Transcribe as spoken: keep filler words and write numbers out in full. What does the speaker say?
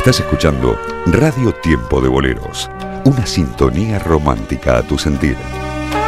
Estás escuchando Radio Tiempo de Boleros, una sintonía romántica a tu sentir.